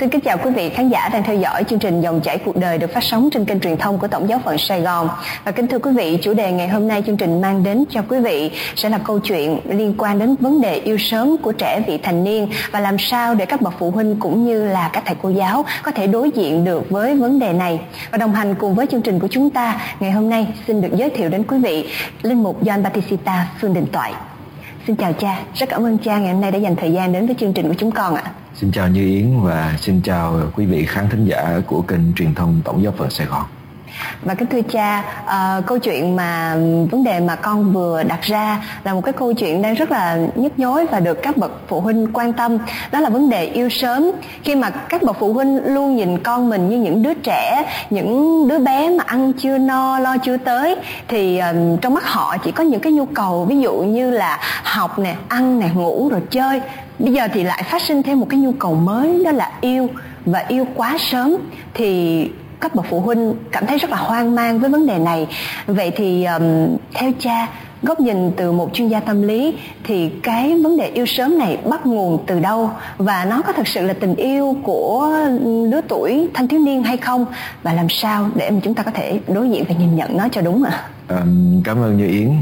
Xin kính chào quý vị khán giả đang theo dõi chương trình Dòng chảy cuộc đời được phát sóng trên kênh truyền thông của Tổng giáo phận Sài Gòn. Và kính thưa quý vị, chủ đề ngày hôm nay chương trình mang đến cho quý vị sẽ là câu chuyện liên quan đến vấn đề yêu sớm của trẻ vị thành niên và làm sao để các bậc phụ huynh cũng như là các thầy cô giáo có thể đối diện được với vấn đề này. Và đồng hành cùng với chương trình của chúng ta ngày hôm nay xin được giới thiệu đến quý vị linh mục Gioan Battista Phương Đình Toại. Xin chào cha, rất cảm ơn cha ngày hôm nay đã dành thời gian đến với chương trình của chúng con ạ. Xin chào Như Yến và xin chào quý vị khán thính giả của kênh truyền thông Tổng giáo phận Sài Gòn. Và kính thưa cha, câu chuyện vấn đề mà con vừa đặt ra là một cái câu chuyện đang rất là nhức nhối và được các bậc phụ huynh quan tâm. Đó là vấn đề yêu sớm. Khi mà các bậc phụ huynh luôn nhìn con mình như những đứa trẻ, những đứa bé mà ăn chưa no, lo chưa tới, thì trong mắt họ chỉ có những cái nhu cầu ví dụ như là học nè, ăn nè, ngủ rồi chơi. Bây giờ thì lại phát sinh thêm một cái nhu cầu mới, đó là yêu, và yêu quá sớm. Thì các bậc phụ huynh cảm thấy rất là hoang mang với vấn đề này. Vậy thì theo cha, góc nhìn từ một chuyên gia tâm lý, thì cái vấn đề yêu sớm này bắt nguồn từ đâu? Và nó có thực sự là tình yêu của lứa tuổi thanh thiếu niên hay không? Và làm sao để mà chúng ta có thể đối diện và nhìn nhận nó cho đúng ạ? Cảm ơn Như Yến.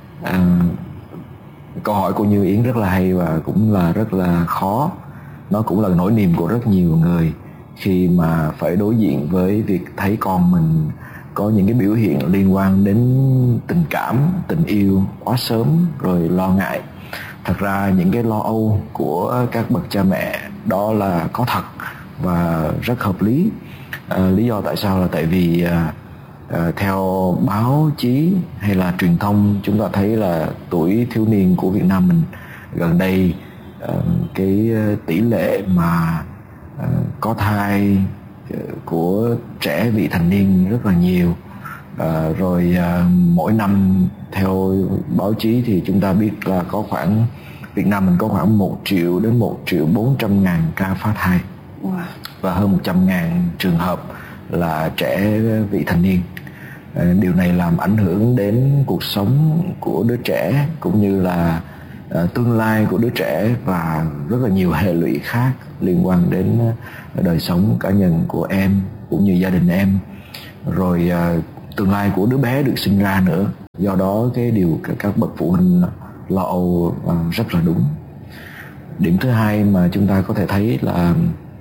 Câu hỏi của Như Yến rất là hay và cũng là rất là khó. Nó cũng là nỗi niềm của rất nhiều người khi mà phải đối diện với việc thấy con mình có những cái biểu hiện liên quan đến tình cảm, tình yêu quá sớm, rồi lo ngại. Thật ra những cái lo âu của các bậc cha mẹ đó là có thật và rất hợp lý. Lý do tại sao là tại vì theo báo chí hay là truyền thông, chúng ta thấy là tuổi thiếu niên của Việt Nam mình gần đây cái tỷ lệ mà có thai của trẻ vị thành niên rất là nhiều. Rồi mỗi năm theo báo chí thì chúng ta biết là có khoảng Việt Nam mình có khoảng 1 triệu đến 1.400.000 ca phá thai. Và hơn 100.000 trường hợp là trẻ vị thành niên. Điều này làm ảnh hưởng đến cuộc sống của đứa trẻ cũng như là tương lai của đứa trẻ và rất là nhiều hệ lụy khác liên quan đến đời sống cá nhân của em cũng như gia đình em, rồi tương lai của đứa bé được sinh ra nữa. Do đó cái điều các bậc phụ huynh lo âu rất là đúng. Điểm thứ hai mà chúng ta có thể thấy là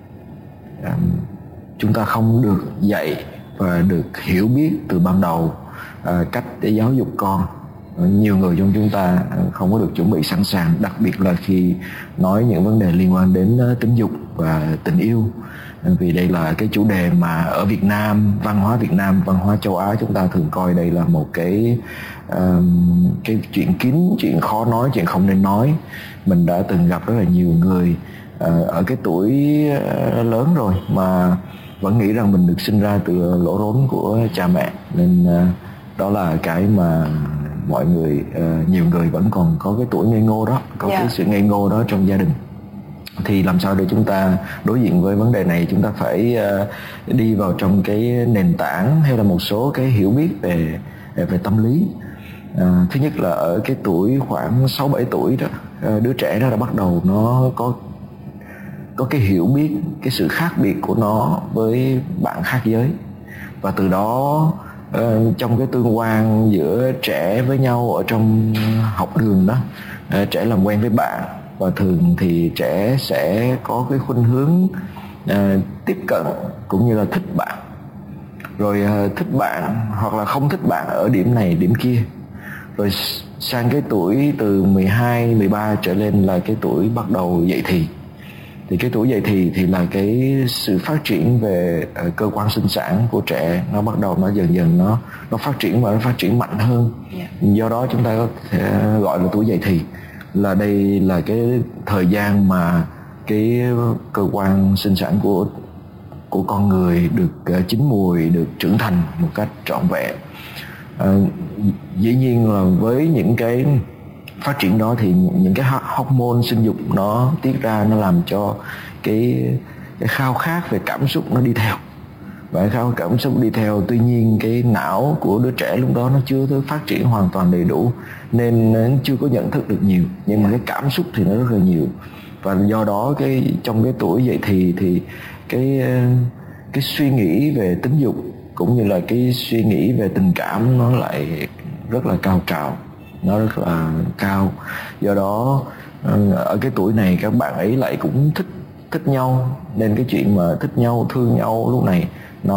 chúng ta không được dạy và được hiểu biết từ ban đầu cách để giáo dục con. Nhiều người trong chúng ta không có được chuẩn bị sẵn sàng, đặc biệt là khi nói những vấn đề liên quan đến tính dục và tình yêu. Vì đây là cái chủ đề mà ở Việt Nam, văn hóa Việt Nam, văn hóa châu Á, chúng ta thường coi đây là một cái chuyện kín, chuyện khó nói, chuyện không nên nói. Mình đã từng gặp rất là nhiều người ở cái tuổi lớn rồi mà vẫn nghĩ rằng mình được sinh ra từ lỗ rốn của cha mẹ. Nên đó là cái mà mọi người, nhiều người vẫn còn có cái tuổi ngây ngô đó, có cái sự ngây ngô đó trong gia đình. Thì làm sao để chúng ta đối diện với vấn đề này? Chúng ta phải đi vào trong cái nền tảng hay là một số cái hiểu biết về tâm lý. Thứ nhất là ở cái tuổi khoảng 6-7 tuổi đó, đứa trẻ đó đã bắt đầu nó có cái hiểu biết cái sự khác biệt của nó với bạn khác giới. Và từ đó trong cái tương quan giữa trẻ với nhau ở trong học đường đó, trẻ làm quen với bạn và thường thì trẻ sẽ có cái khuynh hướng tiếp cận cũng như là thích bạn, rồi thích bạn hoặc là không thích bạn ở điểm này điểm kia. Rồi sang cái tuổi từ 12, 13 trở lên là cái tuổi bắt đầu dậy thì. Thì cái tuổi dậy thì là cái sự phát triển về cơ quan sinh sản của trẻ nó bắt đầu nó dần dần nó phát triển và nó phát triển mạnh hơn. Do đó chúng ta có thể gọi là tuổi dậy thì, là đây là cái thời gian mà cái cơ quan sinh sản của con người được chín mùi, được trưởng thành một cách trọn vẹn. Dĩ nhiên là với những cái phát triển đó thì những cái hormone sinh dục nó tiết ra, nó làm cho cái khao khát về cảm xúc nó đi theo. Và khao cảm xúc đi theo, tuy nhiên cái não của đứa trẻ lúc đó nó chưa phát triển hoàn toàn đầy đủ nên nó chưa có nhận thức được nhiều, nhưng mà cái cảm xúc thì nó rất là nhiều. Và do đó trong cái tuổi dậy thì cái suy nghĩ về tính dục cũng như là cái suy nghĩ về tình cảm nó lại rất là cao trào, nó rất là cao. Do đó ở cái tuổi này các bạn ấy lại cũng thích nhau, nên cái chuyện mà thích nhau, thương nhau lúc này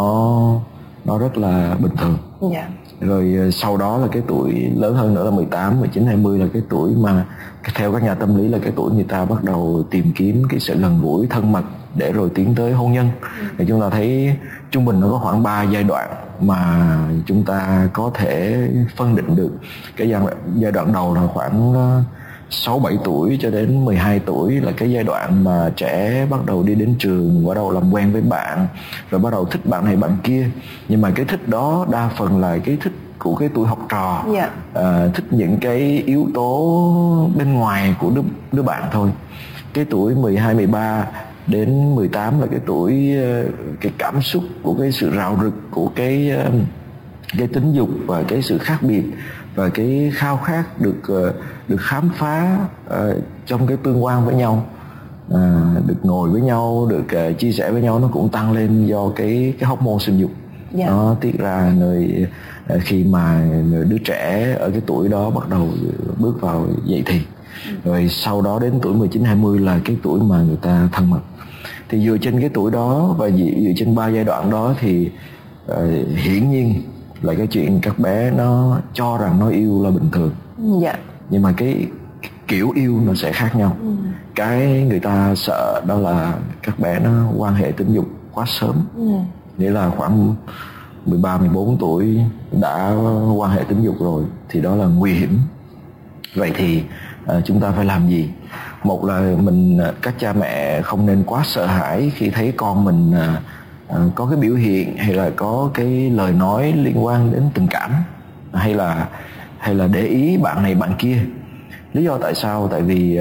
nó rất là bình thường. Dạ. Rồi sau đó là cái tuổi lớn hơn nữa là 18, 19, 20 là cái tuổi mà theo các nhà tâm lý là cái tuổi người ta bắt đầu tìm kiếm cái sự gần gũi, thân mật để rồi tiến tới hôn nhân. Thì chúng ta thấy trung bình nó có khoảng 3 giai đoạn mà chúng ta có thể phân định được. Cái giai đoạn đầu là khoảng 6-7 tuổi cho đến 12 tuổi là cái giai đoạn mà trẻ bắt đầu đi đến trường, bắt đầu làm quen với bạn, rồi bắt đầu thích bạn này bạn kia. Nhưng mà cái thích đó đa phần là cái thích của cái tuổi học trò, thích những cái yếu tố bên ngoài của đứa bạn thôi. Cái tuổi 12, 13 đến 18 là cái tuổi cái cảm xúc của cái sự rạo rực của cái tính dục và cái sự khác biệt và cái khao khát được khám phá trong cái tương quan với nhau, được ngồi với nhau, được chia sẻ với nhau, nó cũng tăng lên do cái hormone sinh dục. Nó tiết ra khi mà đứa trẻ ở cái tuổi đó bắt đầu bước vào dậy thì. Rồi sau đó đến tuổi 19-20 là cái tuổi mà người ta thân mật. Thì dựa trên cái tuổi đó và dựa trên 3 giai đoạn đó thì hiển nhiên là cái chuyện các bé nó cho rằng nó yêu là bình thường. Nhưng mà cái kiểu yêu nó sẽ khác nhau. Cái người ta sợ đó là các bé nó quan hệ tình dục quá sớm. Nghĩa là khoảng 13-14 tuổi đã quan hệ tình dục rồi thì đó là nguy hiểm. Vậy thì chúng ta phải làm gì? Một là các cha mẹ không nên quá sợ hãi khi thấy con mình có cái biểu hiện hay là có cái lời nói liên quan đến tình cảm hay là để ý bạn này bạn kia. Lý do tại sao? Tại vì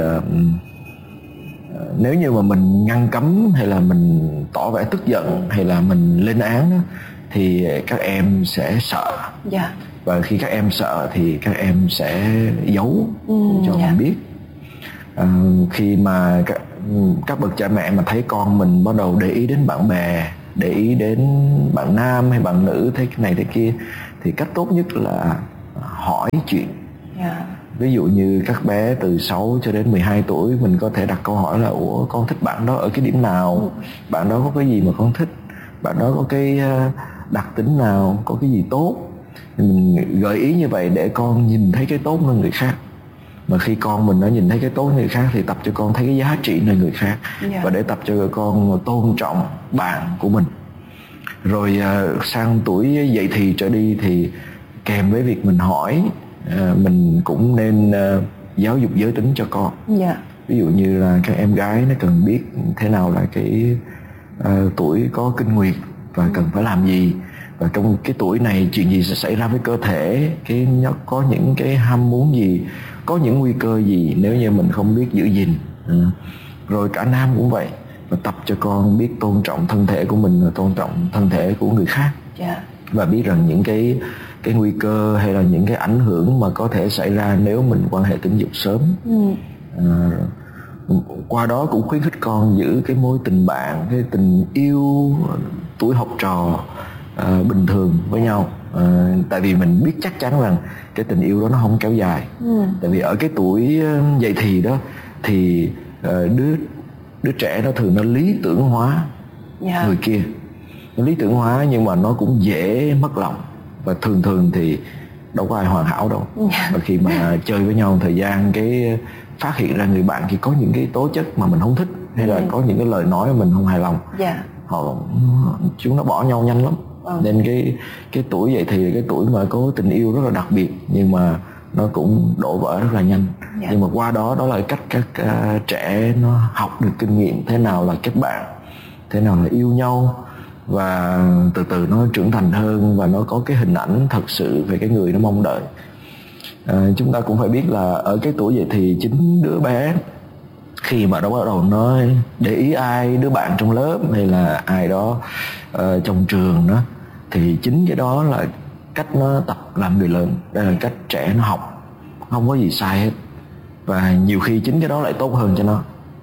nếu như mà mình ngăn cấm hay là mình tỏ vẻ tức giận hay là mình lên án đó, thì các em sẽ sợ. Và khi các em sợ thì các em sẽ giấu cho mình biết. Khi mà các bậc cha mẹ mà thấy con mình bắt đầu để ý đến bạn bè, để ý đến bạn nam hay bạn nữ, thế cái này thế kia, thì cách tốt nhất là hỏi chuyện. Ví dụ như các bé từ 6 cho đến 12 tuổi mình có thể đặt câu hỏi là: ủa, con thích bạn đó ở cái điểm nào? Bạn đó có cái gì mà con thích? Bạn đó có cái đặc tính nào? Có cái gì tốt? Thì mình gợi ý như vậy để con nhìn thấy cái tốt nơi người khác. Mà khi con mình nó nhìn thấy cái tốt nơi người khác thì tập cho con thấy cái giá trị nơi người khác. Và để tập cho con tôn trọng bạn của mình. Rồi sang tuổi dậy thì trở đi thì kèm với việc mình hỏi, mình cũng nên giáo dục giới tính cho con. Ví dụ như là các em gái nó cần biết thế nào là cái tuổi có kinh nguyệt và cần phải làm gì, và trong cái tuổi này chuyện gì sẽ xảy ra với cơ thể, nó có những cái ham muốn gì, có những nguy cơ gì nếu như mình không biết giữ gìn. Rồi cả nam cũng vậy, và tập cho con biết tôn trọng thân thể của mình và tôn trọng thân thể của người khác. Và biết rằng những cái nguy cơ hay là những cái ảnh hưởng mà có thể xảy ra nếu mình quan hệ tình dục sớm. Qua đó cũng khuyến khích con giữ cái mối tình bạn, cái tình yêu tuổi học trò bình thường với nhau. Tại vì mình biết chắc chắn rằng cái tình yêu đó nó không kéo dài. Tại vì ở cái tuổi dậy thì đó thì đứa trẻ nó thường nó lý tưởng hóa người kia. Nó lý tưởng hóa nhưng mà nó cũng dễ mất lòng. Và thường thì đâu có ai hoàn hảo đâu. Và khi mà chơi với nhau thời gian, cái phát hiện ra người bạn kia có những cái tố chất mà mình không thích, hay là có những cái lời nói mà mình không hài lòng, chúng nó bỏ nhau nhanh lắm. Nên cái tuổi vậy thì cái tuổi mà có tình yêu rất là đặc biệt, nhưng mà nó cũng đổ vỡ rất là nhanh. Nhưng mà qua đó là cách các trẻ nó học được kinh nghiệm thế nào là kết bạn, thế nào là yêu nhau, và từ từ nó trưởng thành hơn và nó có cái hình ảnh thật sự về cái người nó mong đợi. Chúng ta cũng phải biết là ở cái tuổi vậy thì chính đứa bé khi mà nó bắt đầu nó để ý ai, đứa bạn trong lớp hay là ai đó trong trường đó, thì chính cái đó là cách nó tập làm người lớn. Đây là cách trẻ nó học, không có gì sai hết. Và nhiều khi chính cái đó lại tốt hơn cho nó.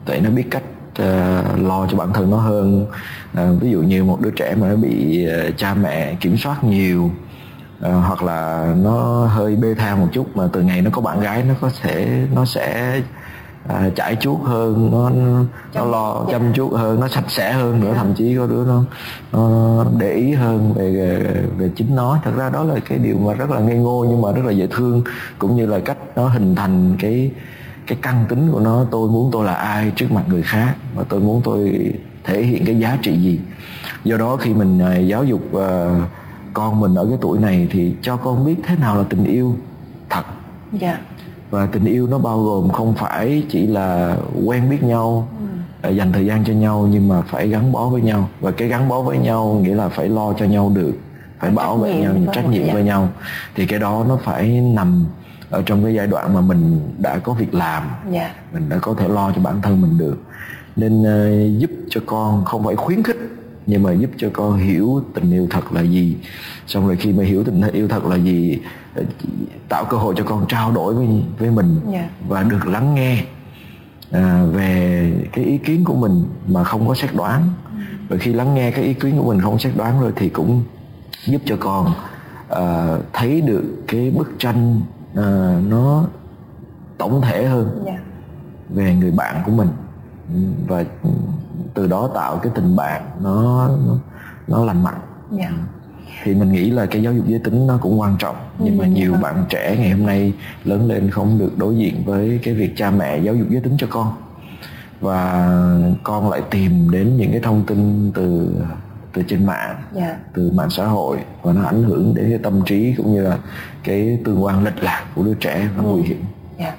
để nó biết cách lo cho bản thân nó hơn. Ví dụ như một đứa trẻ mà nó bị cha mẹ kiểm soát nhiều, hoặc là nó hơi bê tha một chút, mà từ ngày nó có bạn gái nó sẽ chải chuốt hơn, nó lo chăm chút hơn, nó sạch sẽ hơn nữa, thậm chí có đứa nó để ý hơn về chính nó. Thật ra đó là cái điều mà rất là ngây ngô nhưng mà rất là dễ thương, cũng như là cách nó hình thành cái căn tính của nó. Tôi muốn tôi là ai trước mặt người khác, và tôi muốn tôi thể hiện cái giá trị gì. Do đó khi mình giáo dục con mình ở cái tuổi này thì cho con biết thế nào là tình yêu thật. Và tình yêu nó bao gồm không phải chỉ là quen biết nhau, dành thời gian cho nhau, nhưng mà phải gắn bó với nhau. Và cái gắn bó với nhau nghĩa là phải lo cho nhau được, phải bảo vệ nhau, trách nhiệm với nhau. Thì cái đó nó phải nằm ở trong cái giai đoạn mà mình đã có việc làm, mình đã có thể lo cho bản thân mình được. Nên giúp cho con, không phải khuyến khích, nhưng mà giúp cho con hiểu tình yêu thật là gì. Xong rồi khi mà hiểu tình yêu thật là gì, tạo cơ hội cho con trao đổi với mình, và được lắng nghe về cái ý kiến của mình mà không có xét đoán. Và khi lắng nghe cái ý kiến của mình không xét đoán rồi thì cũng giúp cho con thấy được cái bức tranh nó tổng thể hơn về người bạn của mình, và từ đó tạo cái tình bạn nó lành mạnh. Thì mình nghĩ là cái giáo dục giới tính nó cũng quan trọng, nhưng mà nhiều bạn trẻ ngày hôm nay lớn lên không được đối diện với cái việc cha mẹ giáo dục giới tính cho con, và con lại tìm đến những cái thông tin từ trên mạng, từ mạng xã hội, và nó ảnh hưởng đến cái tâm trí cũng như là cái tương quan lệch lạc của đứa trẻ và nguy hiểm.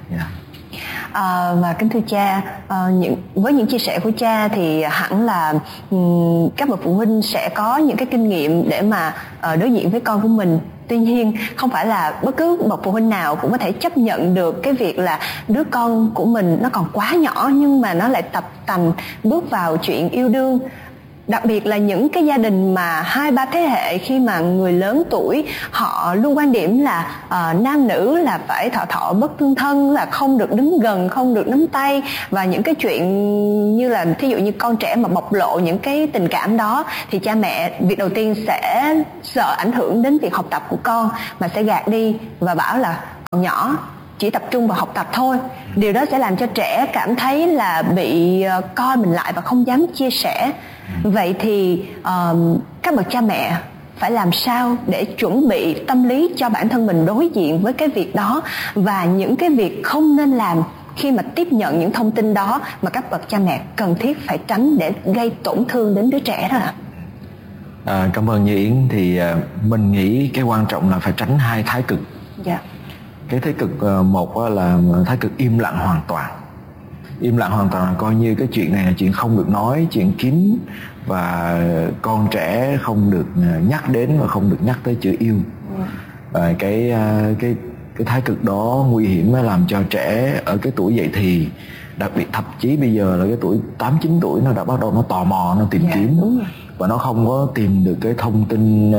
Và kính thưa cha, với những chia sẻ của cha thì hẳn là các bậc phụ huynh sẽ có những cái kinh nghiệm để mà đối diện với con của mình. Tuy nhiên không phải là bất cứ bậc phụ huynh nào cũng có thể chấp nhận được cái việc là đứa con của mình nó còn quá nhỏ nhưng mà nó lại tập tành bước vào chuyện yêu đương. Đặc biệt là những cái gia đình mà 2-3 thế hệ, khi mà người lớn tuổi họ luôn quan điểm là nam nữ là phải thọ bất tương thân, là không được đứng gần, không được nắm tay, và những cái chuyện như là thí dụ như con trẻ mà bộc lộ những cái tình cảm đó thì cha mẹ việc đầu tiên sẽ sợ ảnh hưởng đến việc học tập của con, mà sẽ gạt đi và bảo là còn nhỏ, chỉ tập trung vào học tập thôi. Điều đó sẽ làm cho trẻ cảm thấy là bị coi mình lại và không dám chia sẻ. Vậy thì các bậc cha mẹ phải làm sao để chuẩn bị tâm lý cho bản thân mình đối diện với cái việc đó, và những cái việc không nên làm khi mà tiếp nhận những thông tin đó mà các bậc cha mẹ cần thiết phải tránh để gây tổn thương đến đứa trẻ đó ạ? Cảm ơn Như Yến. Thì mình nghĩ cái quan trọng là phải tránh hai thái cực. Cái thái cực một là thái cực im lặng hoàn toàn. Im lặng hoàn toàn là coi như cái chuyện này là chuyện không được nói, chuyện kín, và con trẻ không được nhắc đến và không được nhắc tới chữ yêu. Cái thái cực đó nguy hiểm, nó làm cho trẻ ở cái tuổi dậy thì, đặc biệt thậm chí bây giờ là cái tuổi 8-9 tuổi, nó đã bắt đầu nó tò mò, nó tìm kiếm, và nó không có tìm được cái thông tin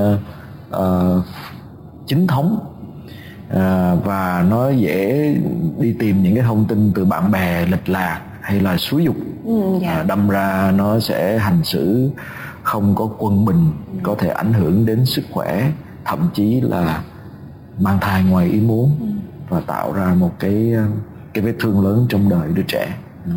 chính thống. Và nó dễ đi tìm những cái thông tin từ bạn bè lệch lạc hay là xúi giục, đâm ra nó sẽ hành xử không có quân bình, có thể ảnh hưởng đến sức khỏe, thậm chí là mang thai ngoài ý muốn, và tạo ra một cái vết thương lớn trong đời đứa trẻ.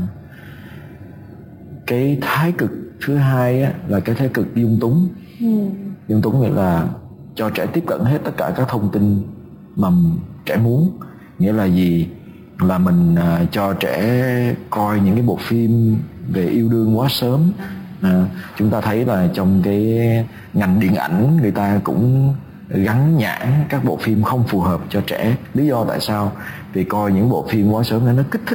Cái thái cực thứ hai là cái thái cực dung túng. Dung túng nghĩa là cho trẻ tiếp cận hết tất cả các thông tin mà trẻ muốn. Nghĩa là gì? Là mình cho trẻ coi những cái bộ phim về yêu đương quá sớm. Chúng ta thấy là trong cái ngành điện ảnh, người ta cũng gắn nhãn các bộ phim không phù hợp cho trẻ. Lý do tại sao? Vì coi những bộ phim quá sớm nó kích thích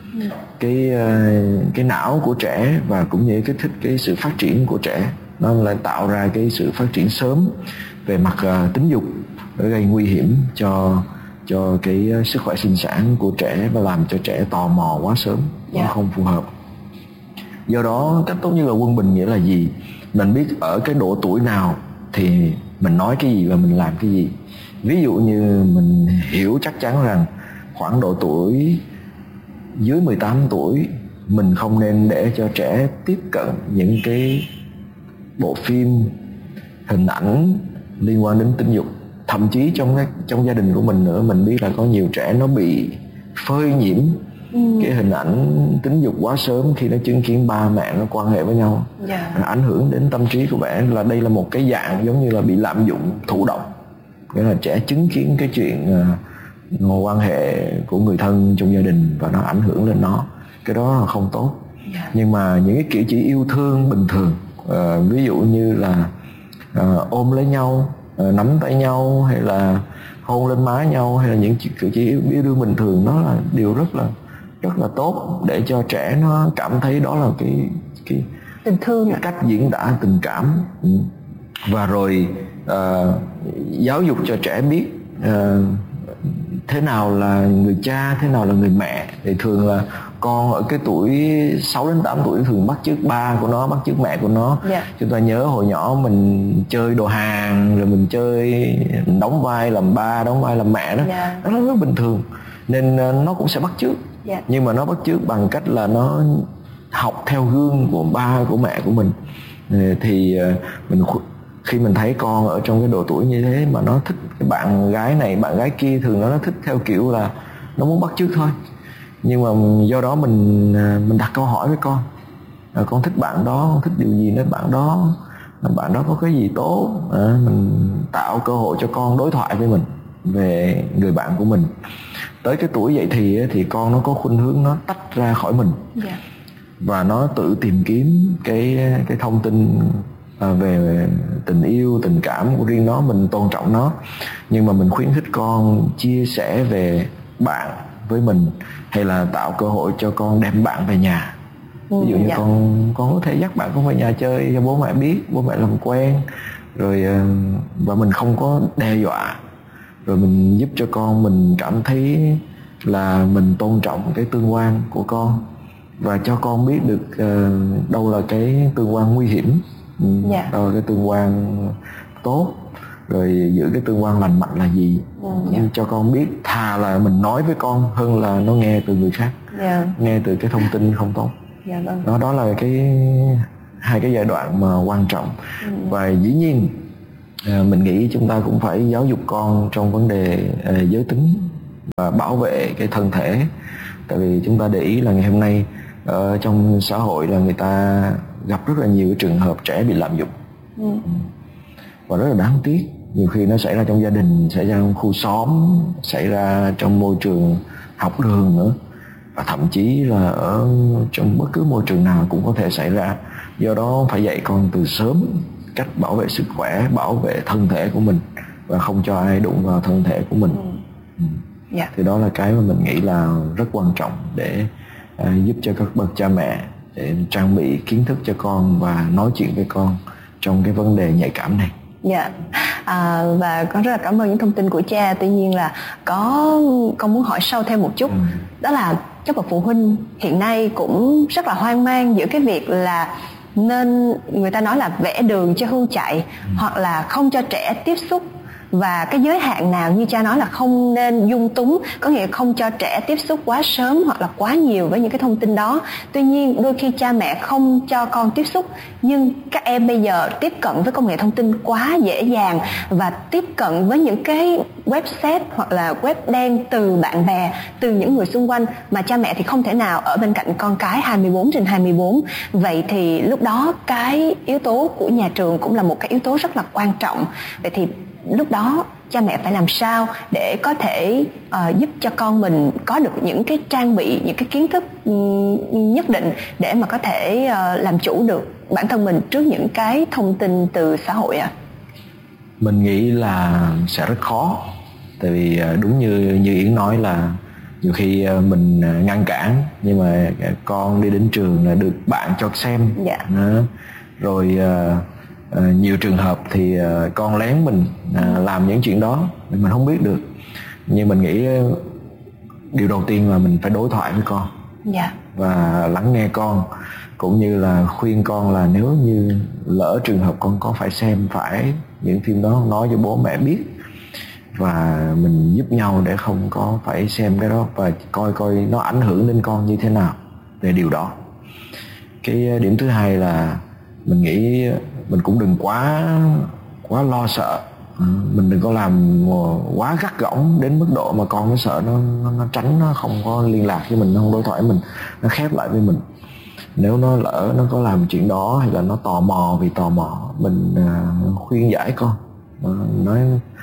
cái não của trẻ, và cũng như kích thích cái sự phát triển của trẻ. Nó lại tạo ra cái sự phát triển sớm về mặt tính dục, để gây nguy hiểm cho cái sức khỏe sinh sản của trẻ, và làm cho trẻ tò mò quá sớm. Nó không phù hợp. Do đó cách tốt nhất là quân bình. Nghĩa là gì? Mình biết ở cái độ tuổi nào thì mình nói cái gì và mình làm cái gì. Ví dụ như mình hiểu chắc chắn rằng khoảng độ tuổi dưới 18 tuổi mình không nên để cho trẻ tiếp cận những cái bộ phim, hình ảnh liên quan đến tình dục. Thậm chí trong gia đình của mình nữa, mình biết là có nhiều trẻ nó bị phơi nhiễm cái hình ảnh tính dục quá sớm khi nó chứng kiến ba mẹ nó quan hệ với nhau. Ảnh hưởng đến tâm trí của bé, là đây là một cái dạng giống như là bị lạm dụng thụ động. Nghĩa là trẻ chứng kiến cái chuyện quan hệ của người thân trong gia đình và nó ảnh hưởng lên nó, cái đó là không tốt. Nhưng mà những cái cử chỉ yêu thương bình thường, ví dụ như là ôm lấy nhau, nắm tay nhau, hay là hôn lên má nhau, hay là những cử chỉ yêu đương bình thường, đó là điều rất là tốt để cho trẻ nó cảm thấy đó là cái tình thương, cái cách diễn tả tình cảm. Và rồi giáo dục cho trẻ biết thế nào là người cha, thế nào là người mẹ. Thì thường là con ở cái tuổi 6 đến 8 tuổi thường bắt chước ba của nó, bắt chước mẹ của nó. Chúng ta nhớ hồi nhỏ mình chơi đồ hàng, rồi mình mình đóng vai làm ba, đóng vai làm mẹ đó. Nó rất bình thường, nên nó cũng sẽ bắt chước. Nhưng mà nó bắt chước bằng cách là nó học theo gương của ba, của mẹ của mình. Thì khi mình thấy con ở trong cái độ tuổi như thế mà nó thích cái bạn gái này, bạn gái kia, thường nó thích theo kiểu là nó muốn bắt chước thôi. Nhưng mà do đó mình đặt câu hỏi với con thích bạn đó, con thích điều gì nơi bạn đó có cái gì tốt. Mình tạo cơ hội cho con đối thoại với mình về người bạn của mình. Tới cái tuổi dậy thì con nó có khuynh hướng nó tách ra khỏi mình, và nó tự tìm kiếm cái thông tin về tình yêu, tình cảm của riêng nó. Mình tôn trọng nó, nhưng mà mình khuyến khích con chia sẻ về bạn với mình, hay là tạo cơ hội cho con đem bạn về nhà. Ví dụ như con có thể dắt bạn con về nhà chơi cho bố mẹ biết, bố mẹ làm quen, rồi và mình không có đe dọa, rồi mình giúp cho con mình cảm thấy là mình tôn trọng cái tương quan của con, và cho con biết được đâu là cái tương quan nguy hiểm, đâu là cái tương quan tốt, rồi giữ cái tương quan lành mạnh là gì. Cho con biết, thà là mình nói với con hơn là nó nghe từ người khác, nghe từ cái thông tin không tốt. Đó là hai cái giai đoạn mà quan trọng. Và dĩ nhiên mình nghĩ chúng ta cũng phải giáo dục con trong vấn đề giới tính và bảo vệ cái thân thể. Tại vì chúng ta để ý là ngày hôm nay trong xã hội là người ta gặp rất là nhiều cái trường hợp trẻ bị lạm dụng, và rất là đáng tiếc. Nhiều khi nó xảy ra trong gia đình, xảy ra trong khu xóm, xảy ra trong môi trường học đường nữa, và thậm chí là ở trong bất cứ môi trường nào cũng có thể xảy ra. Do đó phải dạy con từ sớm cách bảo vệ sức khỏe, bảo vệ thân thể của mình, và không cho ai đụng vào thân thể của mình. Thì đó là cái mà mình nghĩ là rất quan trọng để giúp cho các bậc cha mẹ để trang bị kiến thức cho con và nói chuyện với con trong cái vấn đề nhạy cảm này. Và con rất là cảm ơn những thông tin của cha. Tuy nhiên là con muốn hỏi sâu thêm một chút. Đó là các bậc phụ huynh hiện nay cũng rất là hoang mang giữa cái việc là nên, người ta nói là vẽ đường cho hươu chạy, hoặc là không cho trẻ tiếp xúc, và cái giới hạn nào như cha nói là không nên dung túng, có nghĩa không cho trẻ tiếp xúc quá sớm hoặc là quá nhiều với những cái thông tin đó. Tuy nhiên đôi khi cha mẹ không cho con tiếp xúc, nhưng các em bây giờ tiếp cận với công nghệ thông tin quá dễ dàng, và tiếp cận với những cái website hoặc là web đen từ bạn bè, từ những người xung quanh, mà cha mẹ thì không thể nào ở bên cạnh con cái 24/24. Vậy thì lúc đó cái yếu tố của nhà trường cũng là một cái yếu tố rất là quan trọng. Vậy thì lúc đó cha mẹ phải làm sao để có thể giúp cho con mình có được những cái trang bị, những cái kiến thức nhất định để mà có thể làm chủ được bản thân mình trước những cái thông tin từ xã hội ạ? Mình nghĩ là sẽ rất khó. Tại vì đúng như Yến nói là nhiều khi mình ngăn cản, nhưng mà con đi đến trường là được bạn cho xem. Rồi nhiều trường hợp thì con lén mình làm những chuyện đó mình không biết được. Nhưng mình nghĩ điều đầu tiên là mình phải đối thoại với con, và lắng nghe con, cũng như là khuyên con là nếu như lỡ trường hợp con có phải xem phải những phim đó, nói cho bố mẹ biết, và mình giúp nhau để không có phải xem cái đó, và coi nó ảnh hưởng đến con như thế nào. về điều đó. Cái điểm thứ hai là mình nghĩ mình cũng đừng quá lo sợ. Mình đừng có làm quá gắt gỏng đến mức độ mà con nó sợ, nó tránh, nó không có liên lạc với mình, nó không đối thoại với mình, nó khép lại với mình. Nếu nó lỡ nó có làm chuyện đó hay là nó tò mò vì tò mò, mình khuyên giải con, nói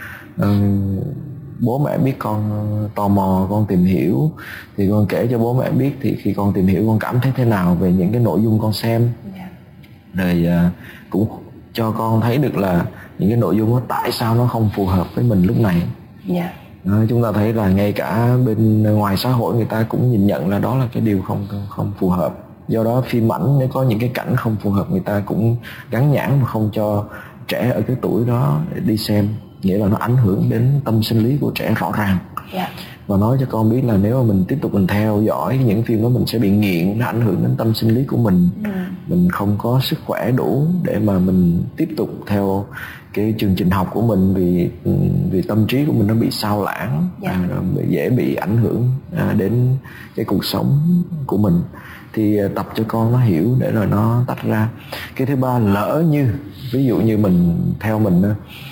bố mẹ biết con tò mò, con tìm hiểu thì con kể cho bố mẹ biết, thì khi con tìm hiểu con cảm thấy thế nào về những cái nội dung con xem, rồi cũng cho con thấy được là những cái nội dung đó tại sao nó không phù hợp với mình lúc này. Chúng ta thấy là ngay cả bên ngoài xã hội người ta cũng nhìn nhận là đó là cái điều không phù hợp. Do đó phim ảnh nếu có những cái cảnh không phù hợp, người ta cũng gắn nhãn mà không cho trẻ ở cái tuổi đó đi xem, nghĩa là nó ảnh hưởng đến tâm sinh lý của trẻ rõ ràng. Và nói cho con biết là nếu mà mình tiếp tục mình theo dõi những phim đó, mình sẽ bị nghiện, nó ảnh hưởng đến tâm sinh lý của mình. Mình không có sức khỏe đủ để mà mình tiếp tục theo cái chương trình học của mình, vì tâm trí của mình nó bị sao lãng, dễ bị ảnh hưởng đến cái cuộc sống của mình. Thì tập cho con nó hiểu để rồi nó tách ra. Cái thứ ba, lỡ như ví dụ như mình theo mình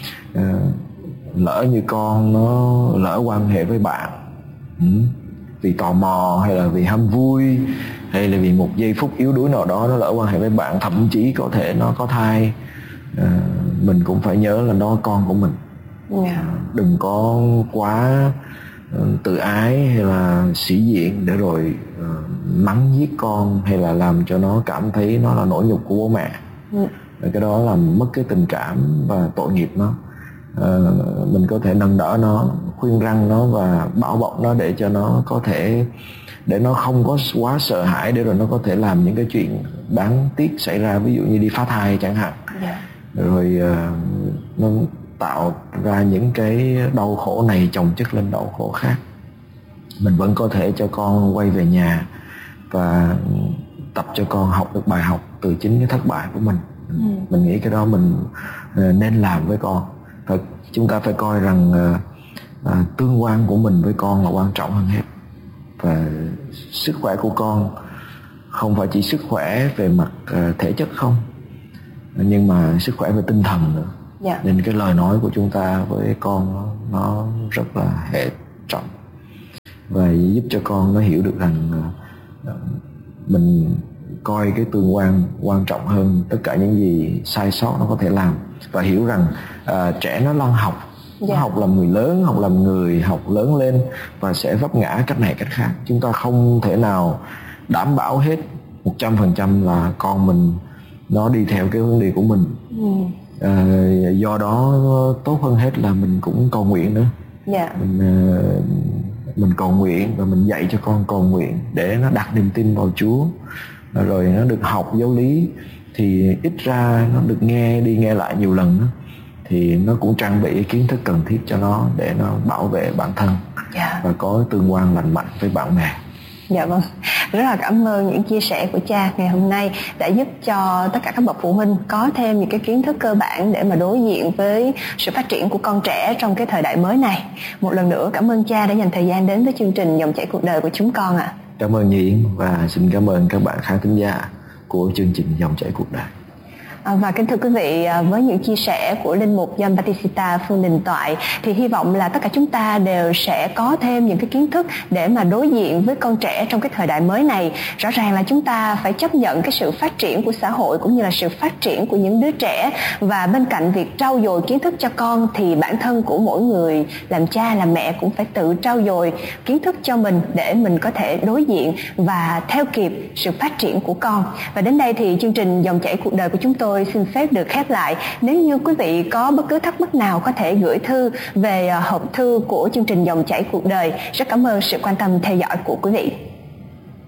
lỡ như con nó lỡ quan hệ với bạn vì tò mò hay là vì ham vui hay là vì một giây phút yếu đuối nào đó, nó lỡ quan hệ với bạn, thậm chí có thể nó có thai, mình cũng phải nhớ là đó con của mình. Đừng có quá tự ái hay là sĩ diện để rồi mắng nhiếc con hay là làm cho nó cảm thấy nó là nỗi nhục của bố mẹ. Cái đó làm mất cái tình cảm và tội nghiệp nó. Mình có thể nâng đỡ nó, khuyên răn nó và bảo bọc nó để cho nó có thể, để nó không có quá sợ hãi, để rồi nó có thể làm những cái chuyện đáng tiếc xảy ra, ví dụ như đi phá thai chẳng hạn. Rồi nó tạo ra những cái đau khổ này chồng chất lên đau khổ khác. Mình vẫn có thể cho con quay về nhà và tập cho con học được bài học từ chính cái thất bại của mình. Mình nghĩ cái đó mình nên làm với con. Chúng ta phải coi rằng tương quan của mình với con là quan trọng hơn hết. Và sức khỏe của con không phải chỉ sức khỏe về mặt thể chất không, nhưng mà sức khỏe về tinh thần nữa. Nên cái lời nói của chúng ta với con nó rất là hệ trọng, và giúp cho con nó hiểu được rằng mình coi cái tương quan quan trọng hơn tất cả những gì sai sót nó có thể làm. Và hiểu rằng trẻ nó đang học, nó học làm người lớn, học làm người, học lớn lên và sẽ vấp ngã cách này cách khác. Chúng ta không thể nào đảm bảo hết 100% là con mình nó đi theo cái hướng đi của mình. Do đó tốt hơn hết là mình cũng cầu nguyện nữa. Mình cầu nguyện và mình dạy cho con cầu nguyện để nó đặt niềm tin vào Chúa, rồi nó được học giáo lý, thì ít ra nó được nghe đi nghe lại nhiều lần đó, thì nó cũng trang bị kiến thức cần thiết cho nó để nó bảo vệ bản thân và có tương quan lành mạnh với bạn bè. Dạ vâng, rất là cảm ơn những chia sẻ của cha ngày hôm nay đã giúp cho tất cả các bậc phụ huynh có thêm những cái kiến thức cơ bản để mà đối diện với sự phát triển của con trẻ trong cái thời đại mới này. Một lần nữa cảm ơn cha đã dành thời gian đến với chương trình Dòng chảy cuộc đời của chúng con ạ. Cảm ơn Nhi và xin cảm ơn các bạn khán thính giả của chương trình Dòng chảy cuộc đời. Và kính thưa quý vị, với những chia sẻ của Linh mục John Batista Phương Đình Toại thì hy vọng là tất cả chúng ta đều sẽ có thêm những cái kiến thức để mà đối diện với con trẻ trong cái thời đại mới này. Rõ ràng là chúng ta phải chấp nhận cái sự phát triển của xã hội cũng như là sự phát triển của những đứa trẻ, và bên cạnh việc trau dồi kiến thức cho con thì bản thân của mỗi người làm cha làm mẹ cũng phải tự trau dồi kiến thức cho mình để mình có thể đối diện và theo kịp sự phát triển của con. Và đến đây thì chương trình Dòng chảy cuộc đời của chúng tôi xin phép được khép lại. Nếu như quý vị có bất cứ thắc mắc nào có thể gửi thư về hộp thư của chương trình Dòng chảy cuộc đời. Rất cảm ơn sự quan tâm theo dõi của quý vị.